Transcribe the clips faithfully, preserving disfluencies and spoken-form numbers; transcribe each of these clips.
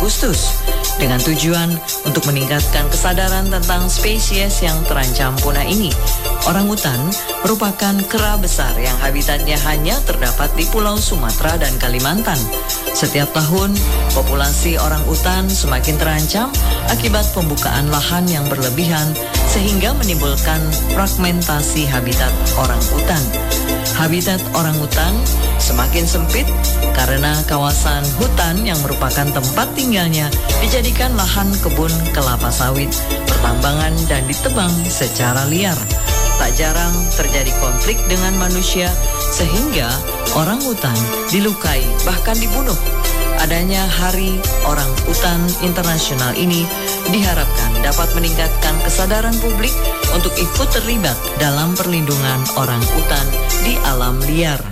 Agustus dengan tujuan untuk meningkatkan kesadaran tentang spesies yang terancam punah ini. Orangutan merupakan kera besar yang habitatnya hanya terdapat di Pulau Sumatera dan Kalimantan. Setiap tahun, populasi orangutan semakin terancam akibat pembukaan lahan yang berlebihan sehingga menimbulkan fragmentasi habitat orangutan. Habitat orangutan semakin sempit karena kawasan hutan yang merupakan tempat tinggalnya dijadikan lahan kebun kelapa sawit, pertambangan dan ditebang secara liar. Tak jarang terjadi konflik dengan manusia sehingga orangutan dilukai bahkan dibunuh. Adanya Hari Orangutan Internasional ini diharapkan dapat meningkatkan kesadaran publik untuk ikut terlibat dalam perlindungan orangutan di alam liar.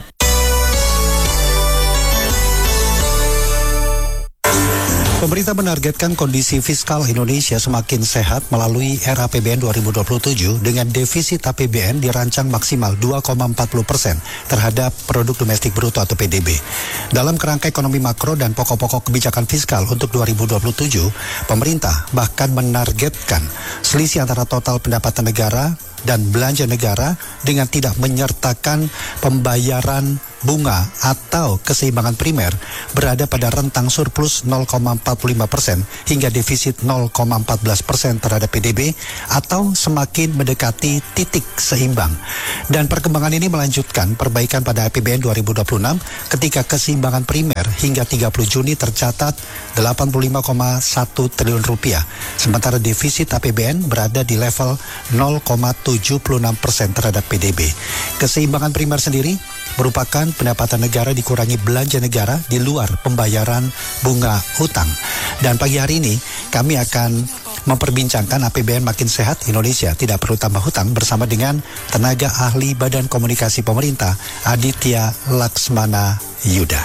Pemerintah menargetkan kondisi fiskal Indonesia semakin sehat melalui R A P B N dua ribu dua puluh tujuh dengan defisit A P B N dirancang maksimal dua koma empat puluh persen terhadap produk domestik bruto atau P D B. Dalam kerangka ekonomi makro dan pokok-pokok kebijakan fiskal untuk dua ribu dua puluh tujuh, pemerintah bahkan menargetkan selisih antara total pendapatan negara dan belanja negara dengan tidak menyertakan pembayaran bunga atau keseimbangan primer berada pada rentang surplus nol koma empat puluh lima persen hingga defisit nol koma empat belas persen terhadap P D B atau semakin mendekati titik seimbang. Dan perkembangan ini melanjutkan perbaikan pada A P B N dua ribu dua puluh enam ketika keseimbangan primer hingga tiga puluh Juni tercatat delapan puluh lima koma satu triliun rupiah. Sementara defisit A P B N berada di level nol koma tujuh puluh enam persen terhadap P D B. Keseimbangan primer sendiri merupakan pendapatan negara dikurangi belanja negara di luar pembayaran bunga hutang. Dan pagi hari ini kami akan memperbincangkan A P B N makin sehat, Indonesia tidak perlu tambah hutang bersama dengan tenaga ahli Badan Komunikasi Pemerintah Aditya Laksmana Yuda.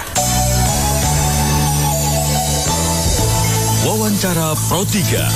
Wawancara Pro tiga.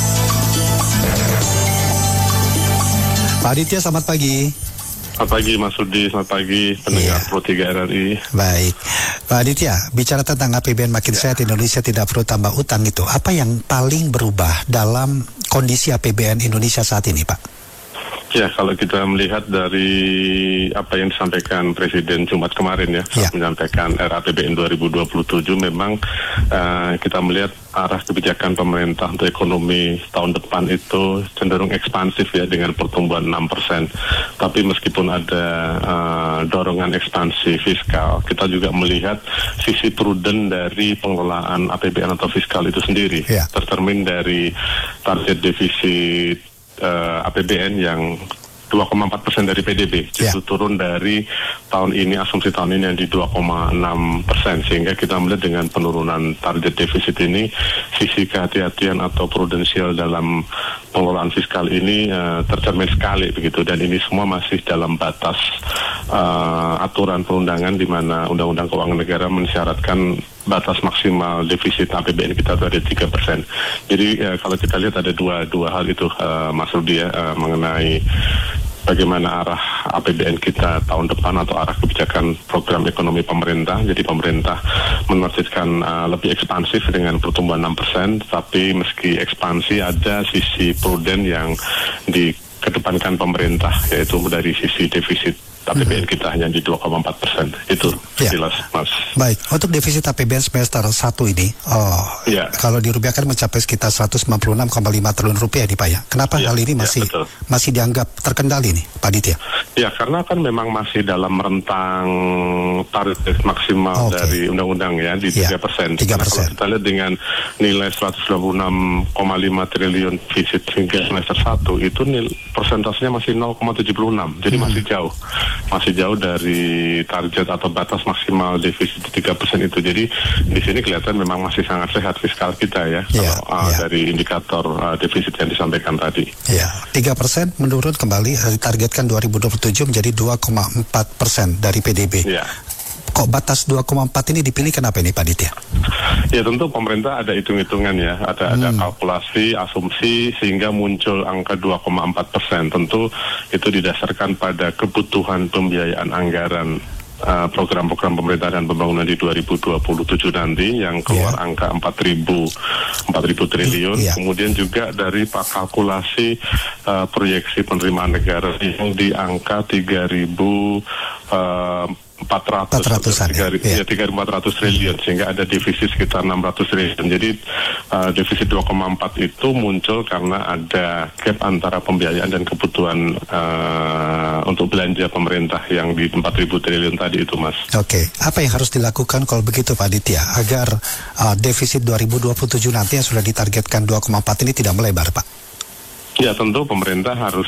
Pak Aditya, selamat pagi. Selamat pagi Mas Rudi, selamat pagi pendengar yeah. Pro tiga R R I. Baik, Pak Aditya, bicara tentang A P B N makin yeah. sehat, Indonesia tidak perlu tambah utang itu, apa yang paling berubah dalam kondisi A P B N Indonesia saat ini, Pak? Ya, kalau kita melihat dari apa yang disampaikan Presiden Jumat kemarin ya, yeah. menyampaikan R A P B N dua ribu dua puluh tujuh, memang uh, kita melihat arah kebijakan pemerintah untuk ekonomi tahun depan itu cenderung ekspansif ya, dengan pertumbuhan enam persen. Tapi meskipun ada uh, dorongan ekspansi fiskal, kita juga melihat sisi prudent dari pengelolaan A P B N atau fiskal itu sendiri, yeah. tercermin dari target defisit Uh, A P B N yang dua koma empat persen dari P D B, justru yeah. turun dari tahun ini, asumsi tahun ini yang di dua koma enam persen, sehingga kita melihat dengan penurunan target defisit ini, sisi kehati-hatian atau prudensial dalam pengelolaan fiskal ini uh, tercermin sekali begitu, dan ini semua masih dalam batas uh, aturan perundangan di mana Undang-Undang Keuangan Negara mensyaratkan batas maksimal defisit A P B N kita itu ada tiga persen. Jadi uh, kalau kita lihat ada dua dua hal itu, uh, Mas Rudi ya, uh, mengenai bagaimana arah A P B N kita tahun depan atau arah kebijakan program ekonomi pemerintah. Jadi pemerintah menargetkan uh, lebih ekspansif dengan pertumbuhan enam persen, tapi meski ekspansi ada sisi prudent yang dikedepankan pemerintah, yaitu dari sisi defisit A P B N kita hanya di dua koma empat persen. Itu ya. Jelas, Mas. Baik, untuk defisit A P B N semester satu ini, oh, ya. kalau dirupiahkan mencapai sekitar seratus sembilan puluh enam koma lima triliun rupiah di Pak ya. Kenapa ya, hal ini masih ya, masih dianggap terkendali nih, Pak Aditya? Ya, karena kan memang masih dalam rentang target maksimal okay. dari undang-undang ya, di tiga persen. tiga persen. Kalau kita lihat dengan nilai seratus sembilan puluh enam koma lima triliun defisit hingga semester satu, itu nilai persentasenya masih nol koma tujuh enam. Jadi hmm. masih jauh. Masih jauh dari target atau batas maksimal defisit tiga persen itu. Jadi di sini kelihatan memang masih sangat sehat fiskal kita ya, yeah, kalau, uh, yeah. dari indikator uh, defisit yang disampaikan tadi. Ya, tiga persen menurun kembali, ditargetkan dua ribu dua puluh tujuh menjadi dua koma empat persen dari P D B. Yeah. Kok batas dua koma empat ini dipilih, kenapa ini Pak Aditya? Ya tentu pemerintah ada hitung-hitungan ya, ada hmm. ada kalkulasi, asumsi sehingga muncul angka dua koma empat persen. Tentu itu didasarkan pada kebutuhan pembiayaan anggaran uh, program-program pemerintah dan pembangunan di dua ribu dua puluh tujuh nanti yang keluar yeah. angka empat ribu triliun. Yeah. Kemudian juga dari kalkulasi uh, proyeksi penerimaan negara yang di angka tiga ribu empat ratus tiga ribu empat ratus triliun, sehingga ada defisit sekitar enam ratus triliun. Jadi uh, defisit dua koma empat itu muncul karena ada gap antara pembiayaan dan kebutuhan uh, untuk belanja pemerintah yang di empat ribu triliun tadi itu, Mas. Oke, apa yang harus dilakukan kalau begitu Pak Aditya agar uh, defisit dua ribu dua puluh tujuh nanti yang sudah ditargetkan dua koma empat ini tidak melebar, Pak? Ya, tentu pemerintah harus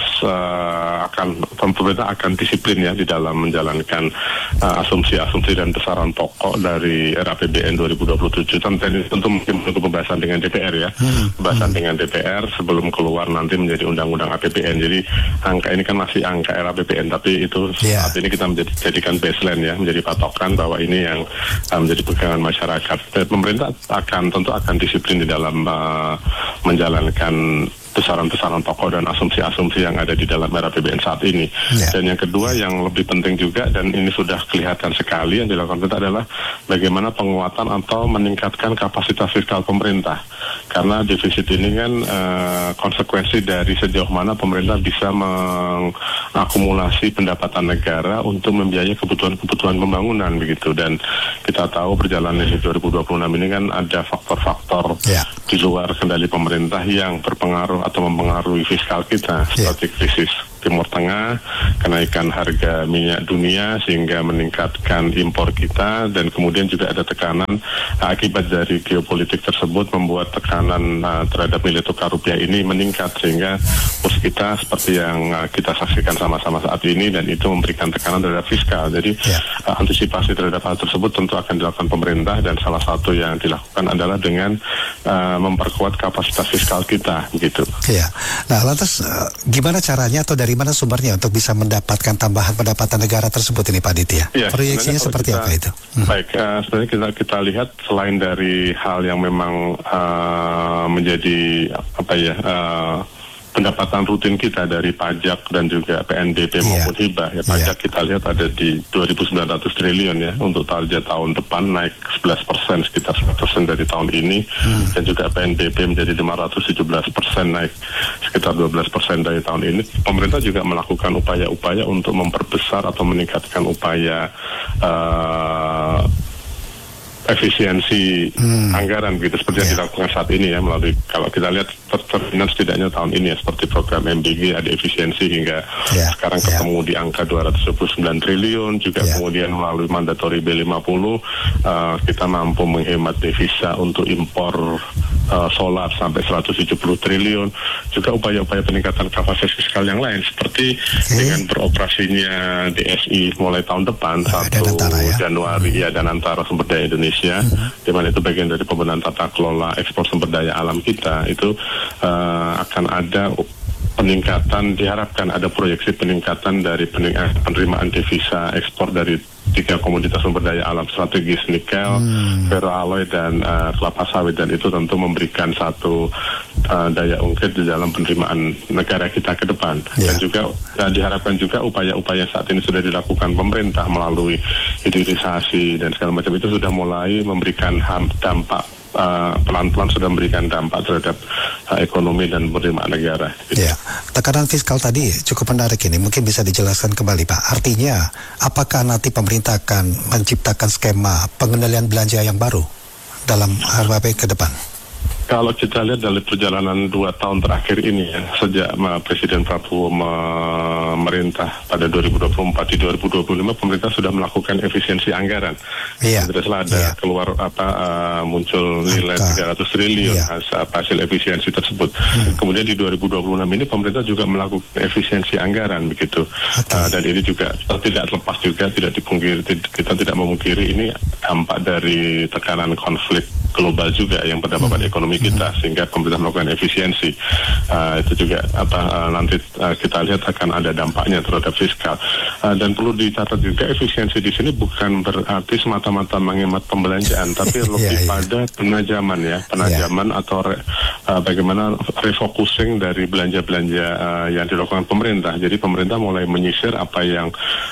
uh, akan pemerintah akan disiplin ya di dalam menjalankan uh, asumsi-asumsi dan besaran pokok dari R A P B N dua ribu dua puluh tujuh. Tentu, tentu mungkin untuk pembahasan dengan D P R ya, hmm. pembahasan hmm. dengan D P R sebelum keluar nanti menjadi undang-undang A P B N. Jadi angka ini kan masih angka R A P B N, tapi itu yeah. saat ini kita menjadi, jadikan baseline ya, menjadi patokan bahwa ini yang uh, menjadi pegangan masyarakat. Dan pemerintah akan tentu akan disiplin di dalam uh, menjalankan besaran-besaran pokok dan asumsi-asumsi yang ada di dalam R A P B N saat ini. Yeah. Dan yang kedua yang lebih penting juga, dan ini sudah kelihatan sekali yang dilakukan kita adalah bagaimana penguatan atau meningkatkan kapasitas fiskal pemerintah. Karena defisit ini kan uh, konsekuensi dari sejauh mana pemerintah bisa mengakumulasi pendapatan negara untuk membiayai kebutuhan-kebutuhan pembangunan begitu. Dan kita tahu perjalanan di dua ribu dua puluh enam ini kan ada faktor-faktor yeah. di luar kendali pemerintah yang berpengaruh atau mempengaruhi fiskal kita, yeah. seperti krisis Timur Tengah, kenaikan harga minyak dunia sehingga meningkatkan impor kita, dan kemudian juga ada tekanan uh, akibat dari geopolitik tersebut membuat tekanan uh, terhadap nilai tukar rupiah ini meningkat, sehingga kurs kita seperti yang uh, kita saksikan sama-sama saat ini, dan itu memberikan tekanan terhadap fiskal. Jadi yeah. uh, antisipasi terhadap hal tersebut tentu akan dilakukan pemerintah, dan salah satu yang dilakukan adalah dengan uh, memperkuat kapasitas fiskal kita begitu. Iya. Nah, lantas uh, gimana caranya atau dari Dari mana sumbernya untuk bisa mendapatkan tambahan pendapatan negara tersebut ini Pak Aditya? Ya, proyeksinya seperti kita, apa itu? Hmm. Baik, uh, sebenarnya kita kita lihat selain dari hal yang memang uh, menjadi apa ya uh, pendapatan rutin kita dari pajak dan juga P N B P yeah. maupun hibah ya, pajak yeah. kita lihat ada di dua ribu sembilan ratus triliun ya, untuk target tahun depan naik sebelas persen, sekitar sebelas persen dari tahun ini, hmm. dan juga P N B P menjadi lima ratus tujuh belas persen, naik sekitar dua belas persen dari tahun ini. Pemerintah juga melakukan upaya-upaya untuk memperbesar atau meningkatkan upaya uh, efisiensi hmm. anggaran gitu, seperti yeah. yang dilakukan saat ini ya, melalui kalau kita lihat tercermin setidaknya tahun ini ya, seperti program M B G ada efisiensi hingga yeah. sekarang yeah. ketemu di angka dua ratus dua puluh sembilan triliun, juga yeah. kemudian melalui mandatori B lima puluh uh, kita mampu menghemat devisa untuk impor uh, solar sampai seratus tujuh puluh triliun, juga upaya-upaya peningkatan kapasitas fiskal yang lain seperti okay. dengan beroperasinya D S I mulai tahun depan uh, satu ya. Januari ya, dan antara sumber daya Indonesia Ya, uh-huh. di mana itu bagian dari pembenahan tata kelola ekspor sumber daya alam kita, itu uh, akan ada peningkatan, diharapkan ada proyeksi peningkatan dari pening- penerimaan devisa ekspor dari tiga komoditas sumber daya alam strategis, nikel, hmm. ferroalloy, dan uh, kelapa sawit, dan itu tentu memberikan satu uh, daya ungkit di dalam penerimaan negara kita ke depan. Yeah. Dan juga uh, diharapkan juga upaya-upaya saat ini sudah dilakukan pemerintah melalui hilirisasi dan segala macam itu sudah mulai memberikan ham, dampak Uh, pelan-pelan sudah memberikan dampak terhadap uh, ekonomi dan penerimaan negara. Gitu. Ya, tekanan fiskal tadi cukup menarik ini. Mungkin bisa dijelaskan kembali Pak. Artinya, apakah nanti pemerintah akan menciptakan skema pengendalian belanja yang baru dalam R A P B N ke depan? Kalau kita lihat dari perjalanan dua tahun terakhir ini ya, sejak uh, Presiden Prabowo memerintah pada dua ribu dua puluh empat, di dua ribu dua puluh lima pemerintah sudah melakukan efisiensi anggaran. Iya. Terus ada iya. keluar apa uh, muncul nilai Angka. tiga ratus triliun iya. hasil, hasil efisiensi tersebut. Hmm. Kemudian di dua ribu dua puluh enam ini pemerintah juga melakukan efisiensi anggaran begitu. Okay. Uh, dan ini juga tidak lepas juga, tidak dipungkiri, kita tidak memungkiri ini dampak dari tekanan konflik global juga yang berdampak pada hmm. ekonomi kita, sehingga pemerintah melakukan efisiensi. Uh, itu juga apa uh, nanti uh, kita lihat akan ada dampaknya terhadap fiskal. Uh, dan perlu dicatat juga efisiensi di sini bukan berarti semata-mata menghemat pembelanjaan, tapi lebih yeah, yeah. pada penajaman ya, penajaman yeah. atau re, uh, bagaimana refocusing dari belanja-belanja uh, yang dilakukan pemerintah. Jadi pemerintah mulai menyisir apa yang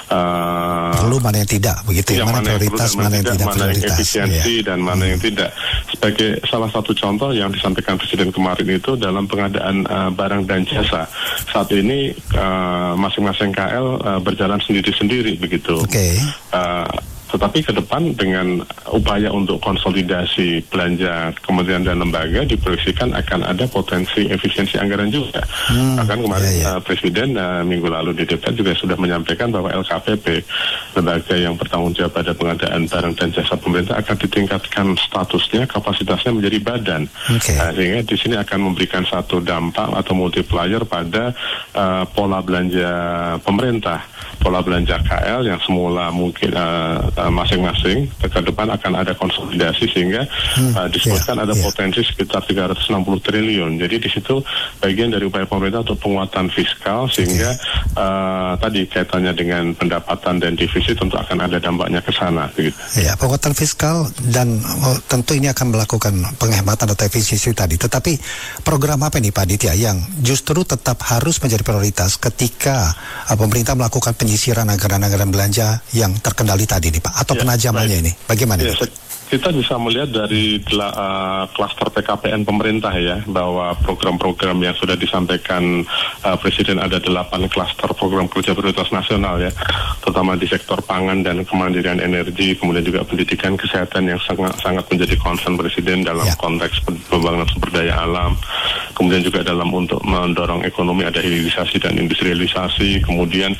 uh, perlu, mana yang tidak, begitu ya, mana mana prioritas, yang mana yang tidak mana prioritas, yang efisiensi ya. dan mana hmm. yang tidak. Sebagai salah satu contoh yang disampaikan Presiden kemarin itu dalam pengadaan uh, barang dan jasa. Saat ini uh, masing-masing K L uh, berjalan sendiri-sendiri begitu. Oke. Okay. Uh, Tetapi ke depan dengan upaya untuk konsolidasi belanja kementerian dan lembaga diproyeksikan akan ada potensi efisiensi anggaran juga. Hmm, Bahkan kemarin yeah, yeah. Uh, Presiden uh, minggu lalu di D P R juga sudah menyampaikan bahwa L K P P, lembaga yang bertanggung jawab pada pengadaan barang dan jasa pemerintah, akan ditingkatkan statusnya, kapasitasnya menjadi badan. Okay. Uh, sehingga di sini akan memberikan satu dampak atau multiplier pada uh, pola belanja pemerintah, pola belanja K L yang semula mungkin uh, masing-masing ke depan akan ada konsolidasi sehingga hmm, uh, disebutkan yeah, ada yeah. potensi sekitar tiga ratus enam puluh triliun. Jadi di situ bagian dari upaya pemerintah untuk penguatan fiskal sehingga okay. uh, tadi kaitannya dengan pendapatan dan defisit tentu akan ada dampaknya ke sana. Gitu. Ya, penguatan fiskal dan oh, tentu ini akan melakukan penghematan atau efisiensi tadi. Tetapi program apa nih Pak Aditya yang justru tetap harus menjadi prioritas ketika uh, pemerintah melakukan penyisiran anggaran-anggaran belanja yang terkendali tadi nih Pak? Atau ya, penajamannya baik. Ini bagaimana? Ya, kita bisa melihat dari uh, klaster P K P N pemerintah ya, bahwa program-program yang sudah disampaikan uh, Presiden ada delapan klaster program kerja prioritas nasional ya, terutama di sektor pangan dan kemandirian energi, kemudian juga pendidikan, kesehatan yang sangat sangat menjadi concern Presiden dalam ya. konteks pembangunan sumber daya alam, kemudian juga dalam untuk mendorong ekonomi ada hilirisasi dan industrialisasi, kemudian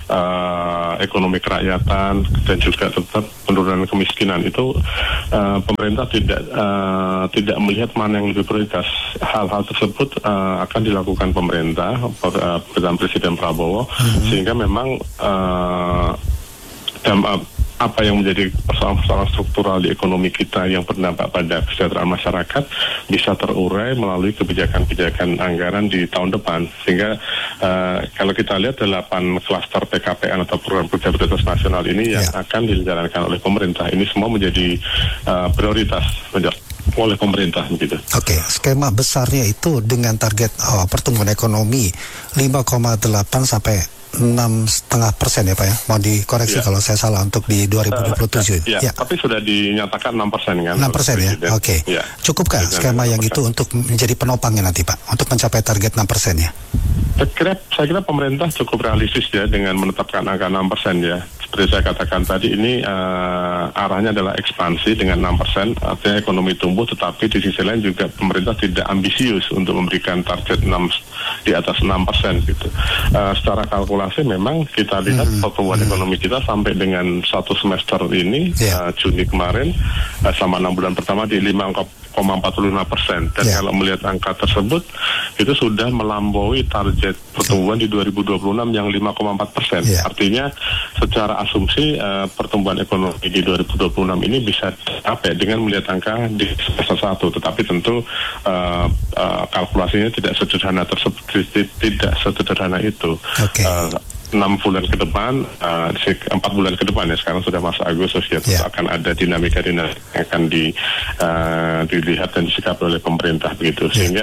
uh, ekonomi kerakyatan dan juga tetap penurunan kemiskinan. Itu Uh, pemerintah tidak uh, tidak melihat mana yang lebih prioritas. Hal-hal tersebut uh, akan dilakukan pemerintah, uh, Perdana Presiden Prabowo, mm-hmm. sehingga memang uh, dan, uh, apa yang menjadi persoalan-persoalan struktural di ekonomi kita yang berdampak pada kesejahteraan masyarakat bisa terurai melalui kebijakan-kebijakan anggaran di tahun depan. Sehingga uh, kalau kita lihat delapan klaster P K P N atau program kerja prioritas nasional ini yang yeah. akan dijalankan oleh pemerintah, ini semua menjadi uh, prioritas oleh pemerintah begitu. Oke, okay. Skema besarnya itu dengan target oh, pertumbuhan ekonomi lima koma delapan sampai enam koma lima persen ya Pak ya. Mau dikoreksi ya. Kalau saya salah untuk di dua ribu dua puluh tujuh. Uh, ya, ya. Tapi sudah dinyatakan enam persen kan. enam persen ya. Oke. Okay. Ya. Cukupkah skema yang itu untuk menjadi penopangnya nanti Pak untuk mencapai target enam persen ya? Saya kira, saya kira pemerintah cukup realistis ya dengan menetapkan angka enam persen ya. Seperti saya katakan tadi, ini uh, arahnya adalah ekspansi dengan enam persen, artinya ekonomi tumbuh, tetapi di sisi lain juga pemerintah tidak ambisius untuk memberikan target enam di atas enam persen gitu. Uh, secara kalkulasi memang kita lihat hmm. pertumbuhan hmm. ekonomi kita sampai dengan satu semester ini, yeah. uh, Juni kemarin, uh, sama enam bulan pertama di lima koma empat puluh lima persen. Dan yeah. kalau melihat angka tersebut, itu sudah melampaui target pertumbuhan di dua ribu dua puluh enam yang lima koma empat persen. Yeah. Artinya secara asumsi uh, pertumbuhan ekonomi di dua ribu dua puluh enam ini bisa apa dengan melihat angka di semester satu, tetapi tentu uh, uh, kalkulasinya tidak sederhana tersebut, tidak sederhana itu. Okay. Uh, enam bulan ke depan, uh, empat bulan ke depan ya, sekarang sudah masuk Agustus ya, yeah. akan ada dinamika-dinamika yang akan di, uh, dilihat dan disikapi oleh pemerintah begitu, yeah. sehingga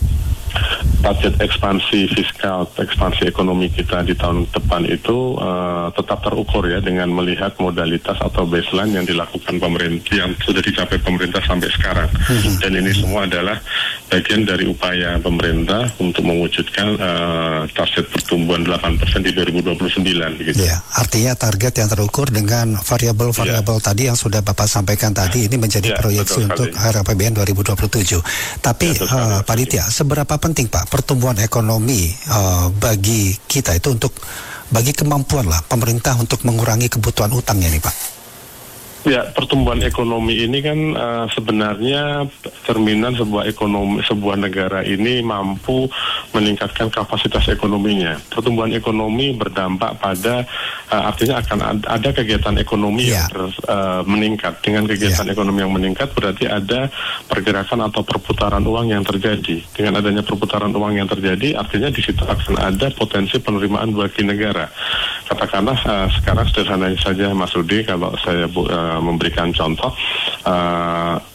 target ekspansi fiskal, ekspansi ekonomi kita di tahun depan itu uh, tetap terukur ya dengan melihat modalitas atau baseline yang dilakukan pemerintah, yang sudah dicapai pemerintah sampai sekarang. Hmm. Dan ini semua adalah bagian dari upaya pemerintah untuk mewujudkan uh, target pertumbuhan delapan persen di dua ribu dua puluh sembilan. Gitu. Ya, artinya target yang terukur dengan variabel-variabel ya. Tadi yang sudah Bapak sampaikan tadi ini menjadi ya, proyeksi untuk R A P B N dua ribu dua puluh tujuh. Tapi ya, uh, Pak Aditya, seberapa penting Pak pertumbuhan ekonomi uh, bagi kita itu untuk bagi kemampuan lah pemerintah untuk mengurangi kebutuhan utangnya nih Pak? Ya, pertumbuhan ekonomi ini kan uh, sebenarnya cerminan sebuah ekonomi, sebuah negara ini mampu meningkatkan kapasitas ekonominya. Pertumbuhan ekonomi berdampak pada uh, artinya akan ad, ada kegiatan ekonomi yeah. yang ter, uh, meningkat. Dengan kegiatan yeah. ekonomi yang meningkat berarti ada pergerakan atau perputaran uang yang terjadi. Dengan adanya perputaran uang yang terjadi, artinya di situ akan ada potensi penerimaan bagi negara. Katakanlah uh, sekarang sederhananya saja Mas Rudi, kalau saya bu, uh, memberikan contoh, uh,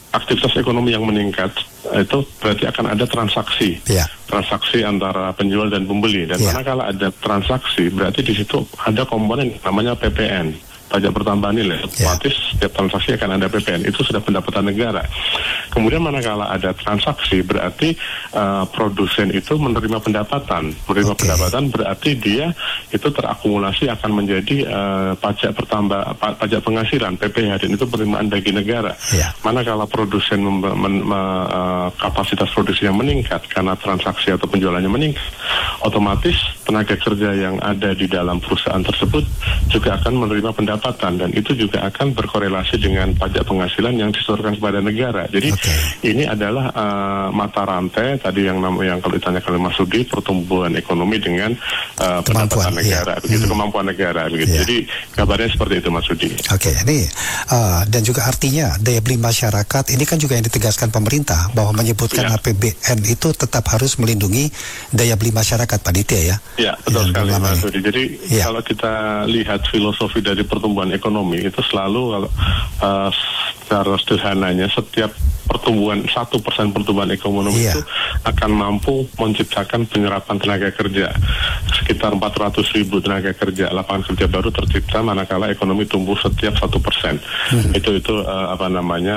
aktivitas ekonomi yang meningkat, itu berarti akan ada transaksi, yeah. transaksi antara penjual dan pembeli. Dan yeah. manakala ada transaksi, berarti di situ ada komponen namanya P P N, pajak pertambahan nilai. Otomatis yeah. setiap transaksi akan ada P P N, itu sudah pendapatan negara. Kemudian manakala ada transaksi, berarti uh, produsen itu menerima pendapatan. Menerima okay. pendapatan berarti dia itu terakumulasi akan menjadi uh, pajak pertambah, pajak penghasilan P P H, dan itu penerimaan bagi negara. Yeah. Manakala produsen mem, mem, uh, kapasitas produksi yang meningkat karena transaksi atau penjualannya meningkat, otomatis tenaga kerja yang ada di dalam perusahaan tersebut juga akan menerima pendapatan, dan itu juga akan berkorelasi dengan pajak penghasilan yang disetorkan kepada negara. Jadi okay. ini adalah uh, mata rantai tadi yang namanya, yang kalau ditanyakan oleh Mas Rudi, pertumbuhan ekonomi dengan uh, pendapatan negara, iya. begitu hmm. kemampuan negara, begitu. Iya. Jadi kabarnya seperti itu, Mas Rudi. Oke, okay, ini uh, dan juga artinya daya beli masyarakat ini kan juga yang ditegaskan pemerintah bahwa menyebutkan ya. A P B N itu tetap harus melindungi daya beli masyarakat, Pak Ditya ya. Ya, betul sekali, Mas Rudi. Jadi ya. kalau kita lihat filosofi dari pertumbuhan ekonomi itu selalu kalau uh, secara sederhananya setiap pertumbuhan satu persen pertumbuhan ekonomi yeah. itu akan mampu menciptakan penyerapan tenaga kerja sekitar empat ratus ribu tenaga kerja, lapangan kerja baru tercipta manakala ekonomi tumbuh setiap satu persen. Hmm. Itu itu uh, apa namanya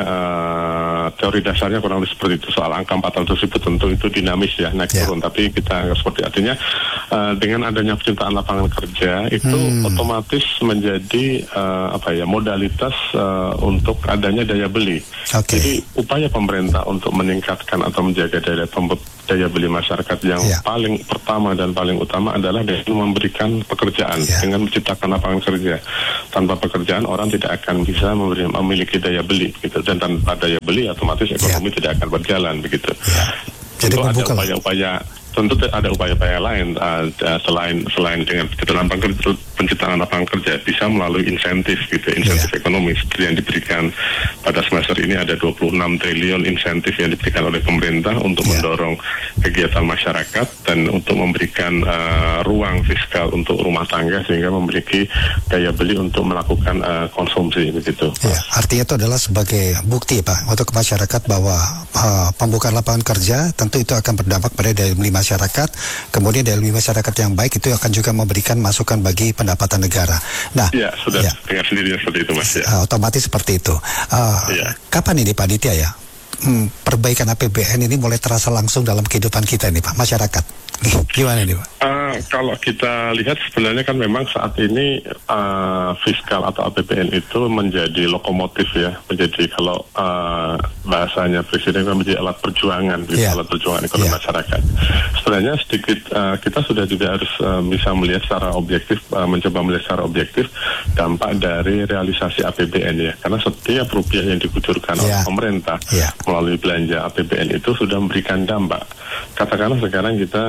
uh, teori dasarnya kurang lebih seperti itu. Soal angka empat ratus ribu tentu itu dinamis ya, naik yeah. turun, tapi kita seperti artinya uh, dengan adanya penciptaan lapangan kerja itu hmm. otomatis menjadi uh, apa ya modalitas uh, untuk adanya daya beli. Okay. Jadi upaya pemerintah untuk meningkatkan atau menjaga daya, daya beli masyarakat yang yeah. paling pertama dan paling utama adalah dengan memberikan pekerjaan, yeah. dengan menciptakan lapangan kerja. Tanpa pekerjaan orang tidak akan bisa memberi, memiliki daya beli, gitu. Dan tanpa daya beli otomatis ekonomi yeah. tidak akan berjalan, begitu. Yeah. Jadi tentu ada upaya-upaya, tentu ada upaya-upaya lain uh, selain selain dengan penciptaan lapangan kerja, penciptaan lapangan kerja bisa melalui insentif, gitu, insentif yeah. ekonomi seperti yang diberikan pada semester ini. Ada dua puluh enam triliun insentif yang diberikan oleh pemerintah untuk yeah. mendorong kegiatan masyarakat dan untuk memberikan uh, ruang fiskal untuk rumah tangga sehingga memiliki daya beli untuk melakukan uh, konsumsi, begitu. Ya, artinya itu adalah sebagai bukti, Pak, untuk masyarakat bahwa uh, pembukaan lapangan kerja tentu itu akan berdampak pada daya beli masyarakat. Kemudian daya beli masyarakat yang baik itu akan juga memberikan masukan bagi pendapatan negara. Nah, ya, sudah ya. dengar sendirinya seperti itu, Mas. Ya. Uh, otomatis seperti itu. Uh, ya. Kapan ini, Pak Ditya ya? Hmm, perbaikan A P B N ini mulai terasa langsung dalam kehidupan kita ini, Pak, masyarakat. Gimana nih, Pak? Uh, kalau kita lihat sebenarnya kan memang saat ini uh, fiskal atau A P B N itu menjadi lokomotif ya, menjadi kalau uh, bahasanya Presiden kan menjadi alat perjuangan, yeah. alat perjuangan ekonomi yeah. masyarakat. Sebenarnya sedikit uh, kita sudah juga harus uh, bisa melihat secara objektif, uh, mencoba melihat secara objektif dampak dari realisasi A P B N ya, karena setiap rupiah yang dikucurkan yeah. oleh pemerintah yeah. melalui belanja A P B N itu sudah memberikan dampak. Katakanlah sekarang kita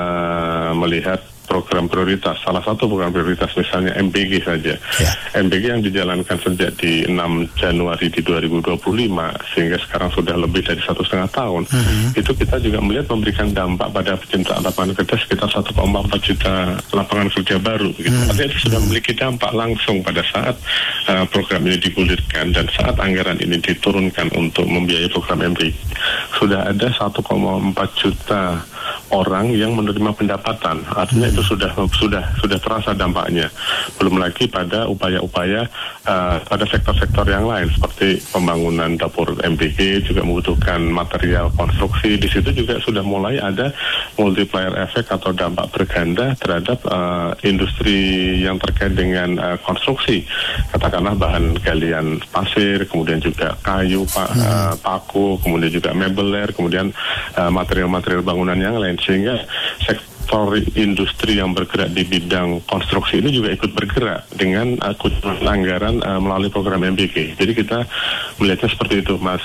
uh, melihat program prioritas, salah satu program prioritas misalnya M B G saja. Ya. M B G yang dijalankan sejak di enam Januari di dua ribu dua puluh lima sehingga sekarang sudah lebih dari satu setengah tahun. Mm-hmm. Itu kita juga melihat memberikan dampak pada penciptaan lapangan kerja sekitar satu koma empat juta lapangan kerja baru. Gitu. Mm-hmm. Artinya itu sudah memiliki dampak langsung pada saat uh, program ini digulirkan dan saat anggaran ini diturunkan untuk membiayai program M B G. Sudah ada satu koma empat juta orang yang menerima pendapatan. Artinya itu sudah sudah sudah terasa dampaknya. Belum lagi pada upaya-upaya uh, pada sektor-sektor yang lain seperti pembangunan dapur M B G juga membutuhkan material konstruksi. Di situ juga sudah mulai ada multiplier effect atau dampak berganda terhadap uh, industri yang terkait dengan uh, konstruksi. Katakanlah bahan galian pasir, kemudian juga kayu, pa, uh, paku, kemudian juga mebeler, kemudian uh, material-material bangunan yang lain, sehingga sektor industri yang bergerak di bidang konstruksi ini juga ikut bergerak dengan uh, kucuran anggaran uh, melalui program M B G. Jadi kita melihatnya seperti itu, Mas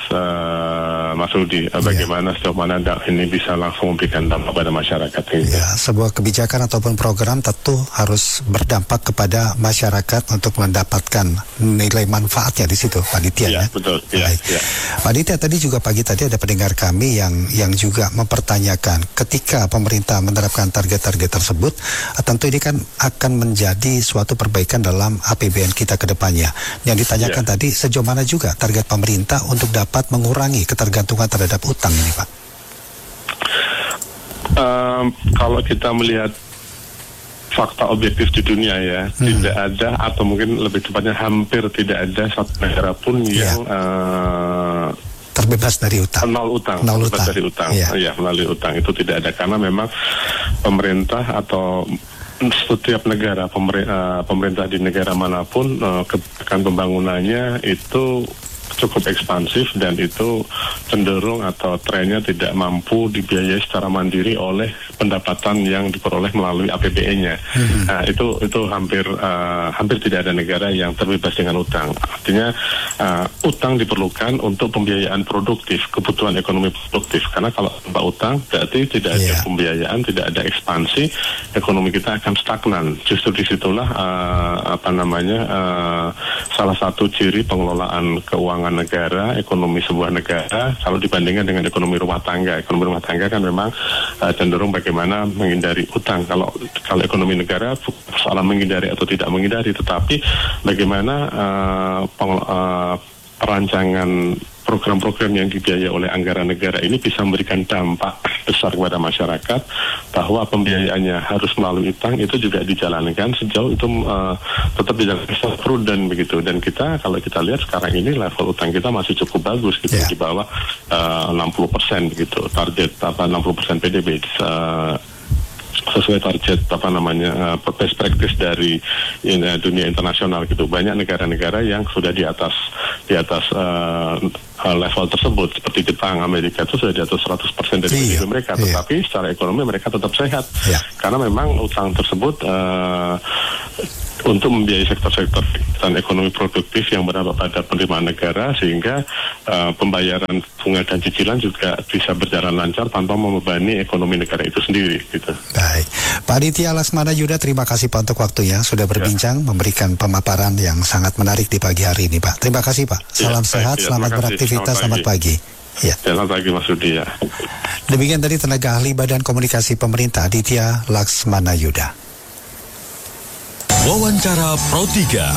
uh, Mas Rudi. Uh, bagaimana sejauh mana ini bisa langsung memberikan dampak pada masyarakat. Gitu. Ya, sebuah kebijakan ataupun program tentu harus berdampak kepada masyarakat untuk mendapatkan nilai manfaatnya di situ, Pak Ditya. Ya, ya? Betul. Ya, ya. Pak Ditya, tadi juga pagi tadi ada pendengar kami yang yang juga mempertanyakan ketika pemerintah menerapkan target-target tersebut, tentu ini kan akan menjadi suatu perbaikan dalam A P B N kita ke depannya. Yang ditanyakan yeah. tadi, sejauh mana juga target target pemerintah untuk dapat mengurangi ketergantungan terhadap utang ini, Pak? Um, kalau kita melihat fakta objektif di dunia ya, hmm. tidak ada atau mungkin lebih tepatnya hampir tidak ada satu negara pun yang yeah. uh, terbebas dari utang. Nol utang, nol terbebas utang. dari utang. Yeah. Ya, melalui utang itu tidak ada karena memang pemerintah atau setiap negara pemer, uh, pemerintah di negara manapun uh, kebijakan pembangunannya itu cukup ekspansif dan itu cenderung atau trennya tidak mampu dibiayai secara mandiri oleh pendapatan yang diperoleh melalui A P B N-nya. Hmm. Nah, itu itu hampir uh, hampir tidak ada negara yang terbebas dengan utang. Artinya uh, utang diperlukan untuk pembiayaan produktif, kebutuhan ekonomi produktif. Karena kalau tanpa utang berarti tidak ada yeah. pembiayaan, tidak ada ekspansi, ekonomi kita akan stagnan. Justru disitulah uh, apa namanya uh, salah satu ciri pengelolaan keuangan negara, ekonomi sebuah negara kalau dibandingkan dengan ekonomi rumah tangga. Ekonomi rumah tangga kan memang uh, cenderung bagaimana menghindari utang. Kalau kalau ekonomi negara soal menghindari atau tidak menghindari, tetapi bagaimana uh, peng, uh, perancangan program-program yang dibiayai oleh anggaran negara ini bisa memberikan dampak besar kepada masyarakat, bahwa pembiayaannya harus melalui utang itu juga dijalankan sejauh itu uh, tetap dijalankan secara prudent begitu. Dan kita kalau kita lihat sekarang ini level utang kita masih cukup bagus gitu, yeah. di bawah uh, enam puluh persen begitu, target apa enam puluh persen P D B. Uh, sesuai target apa namanya uh, best practice dari in, uh, dunia internasional gitu. Banyak negara-negara yang sudah di atas di atas uh, uh, level tersebut, seperti Jepang, Amerika itu sudah di atas seratus persen dari P D B mereka, iya. tetapi secara ekonomi mereka tetap sehat, iya. karena memang utang tersebut uh, untuk membiayai sektor-sektor dan ekonomi produktif yang berdampak pada penerimaan negara, sehingga uh, pembayaran bunga dan cicilan juga bisa berjalan lancar tanpa membebani ekonomi negara itu sendiri gitu. Baik, Pak Aditya Laksmana Yuda, terima kasih Pak untuk waktunya sudah berbincang, ya. memberikan pemaparan yang sangat menarik di pagi hari ini, Pak. Terima kasih, Pak. Salam ya, sehat, baik, ya, selamat beraktivitas, selamat pagi. Ya. Selamat pagi Mas Rudi ya. Demikian tadi tenaga ahli Badan Komunikasi Pemerintah Aditya Laksmana Yuda. Wawancara Pro tiga.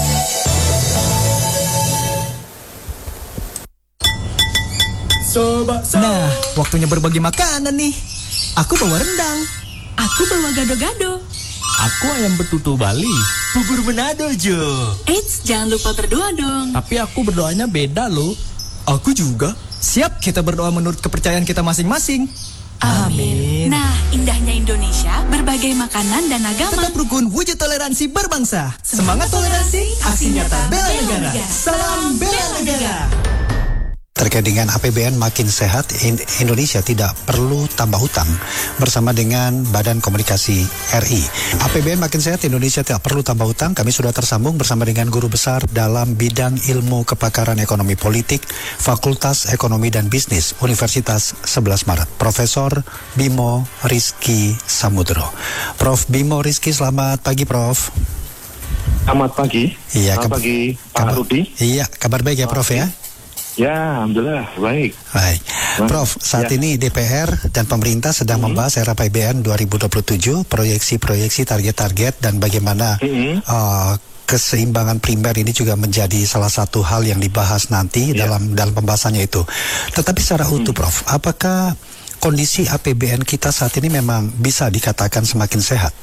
Soba, soba. Nah, waktunya berbagi makanan nih. Aku bawa rendang. Aku bawa gado-gado. Aku ayam betutu Bali. Bubur Manado, Jo. Eits, jangan lupa berdoa dong. Tapi aku berdoanya beda loh. Aku juga. Siap, kita berdoa menurut kepercayaan kita masing-masing. Amin. Nah, indahnya Indonesia, berbagai makanan dan agama. Tetap rukun, wujud toleransi berbangsa. Semangat toleransi, aksi nyata bela negara. Salam bela negara. Terkait dengan A P B N makin sehat, Indonesia tidak perlu tambah utang bersama dengan Badan Komunikasi R I. A P B N makin sehat, Indonesia tidak perlu tambah utang. Kami sudah tersambung bersama dengan guru besar dalam bidang ilmu kepakaran ekonomi politik, Fakultas Ekonomi dan Bisnis, Universitas sebelas Maret, Profesor Bimo Rizky Samudro. Prof Bimo Rizky, selamat pagi, Prof. Selamat pagi. Iya, selamat pagi, Pak kabar, Rudi. Iya, kabar baik ya, Prof ya? Ya, alhamdulillah, baik. Baik. Prof, saat ya. ini D P R dan pemerintah sedang mm-hmm. membahas R A P B N dua ribu dua puluh tujuh, proyeksi-proyeksi target-target dan bagaimana mm-hmm. uh, keseimbangan primer ini juga menjadi salah satu hal yang dibahas nanti yeah. dalam dalam pembahasannya itu. Tetapi secara utuh, mm. Prof, apakah kondisi A P B N kita saat ini memang bisa dikatakan semakin sehat?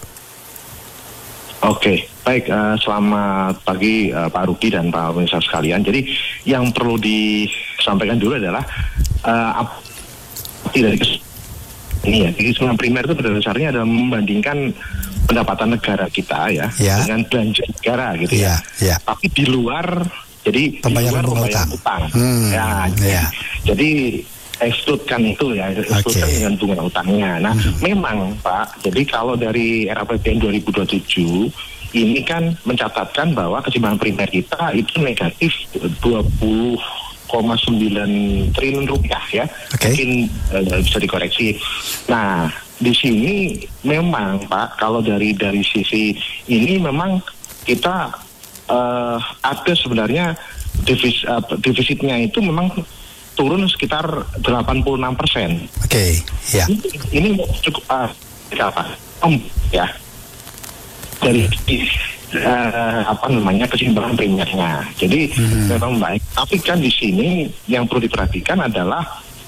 Oke, okay. baik. Uh, selamat pagi uh, Pak Rudi dan Pak pemirsa sekalian. Jadi yang perlu disampaikan dulu adalah uh, dari ini ya, keseimbangan primer itu pada dasarnya adalah membandingkan pendapatan negara kita ya, ya. dengan belanja negara gitu ya. ya. ya. Tapi di luar, jadi pembayaran di luar pembayaran utang. utang. Hmm. Ya, ya. Jadi exclude-kan itu ya, exclude-kan okay. dengan bunga utangnya. Nah, hmm. memang Pak, jadi kalau dari R A P B N dua ribu dua puluh tujuh ini kan mencatatkan bahwa keseimbangan primer kita itu negatif dua puluh koma sembilan triliun rupiah ya. Okay. Mungkin uh, bisa dikoreksi. Nah, di sini memang Pak, kalau dari dari sisi ini memang kita uh, ada sebenarnya defisit, uh, defisitnya itu memang turun sekitar delapan puluh enam persen. Oke, okay, ya. Ini, ini cukup uh, apa? Um, ya. Dari uh, apa namanya keseimbangan primernya. Jadi hmm. memang baik. Tapi kan di sini yang perlu diperhatikan adalah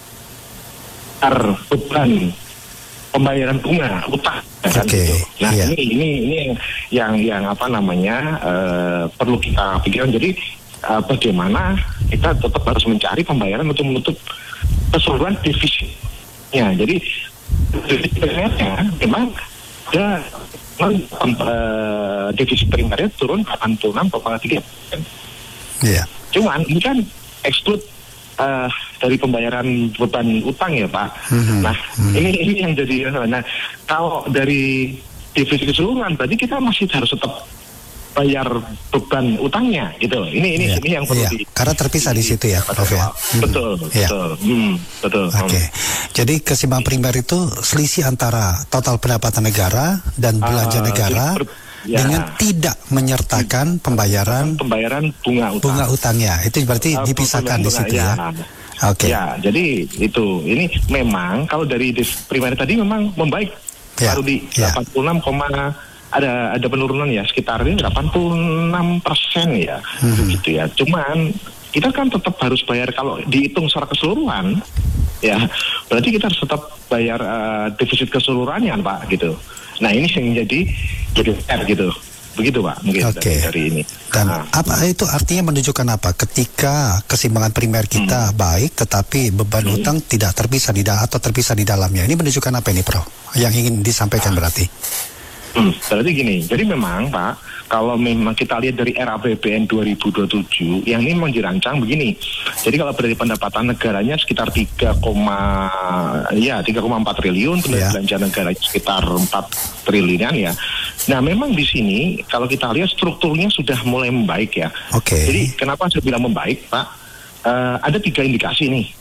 beban pembayaran bunga utang. Kan, okay, gitu. Nah yeah. ini ini ini yang yang, yang apa namanya uh, perlu kita pikirkan. Jadi uh, bagaimana kita tetap harus mencari pembayaran untuk menutup keseluruhan defisitnya. Jadi defisitnya memang ada uh, defisit primernya turun delapan puluh enam koma tiga persen. Yeah. Cuman ini kan exclude uh, dari pembayaran beban utang ya Pak. Mm-hmm. Nah mm-hmm. ini ini yang jadi. Nah kalau dari defisit keseluruhan berarti kita masih harus tetap bayar beban utangnya gitu. Ini ini yeah. ini yang perlu yeah. di, karena terpisah di, di situ ya, Prof ya. Hmm. Betul, yeah. betul, hmm, betul. Oke. Okay. Jadi keseimbangan primer itu selisih antara total pendapatan negara dan belanja uh, negara ber, ya. dengan tidak menyertakan pembayaran pembayaran bunga utang. Bunga utangnya. Itu berarti uh, dipisahkan di situ ya. ya. Oke. Okay. Ya, jadi itu. Ini memang kalau dari primer tadi memang membaik. Yeah. Baru di yeah. delapan puluh enam, ada ada penurunan ya sekitar ini delapan puluh enam persen ya, hmm. gitu ya. Cuman kita kan tetap harus bayar kalau dihitung secara keseluruhan, ya berarti kita harus tetap bayar uh, defisit keseluruhannya Pak gitu. Nah ini yang jadi jadi R gitu, begitu Pak mungkin okay. dari, dari ini. Dan nah. apa itu artinya menunjukkan apa? Ketika keseimbangan primer kita hmm. baik, tetapi beban hmm. utang tidak terpisah di da- atau terpisah di dalamnya. Ini menunjukkan apa ini, Prof? Yang ingin disampaikan ah. berarti? Hmm, berarti gini, jadi memang Pak, kalau memang kita lihat dari R A P B N dua ribu dua puluh tujuh, yang ini memang dirancang begini. Jadi kalau dari pendapatan negaranya sekitar tiga, ya tiga koma empat triliun, kemudian yeah. belanja negara sekitar empat triliunan ya. Nah memang di sini kalau kita lihat strukturnya sudah mulai membaik ya. Oke. Okay. Jadi kenapa saya bilang membaik Pak? Uh, ada tiga indikasi nih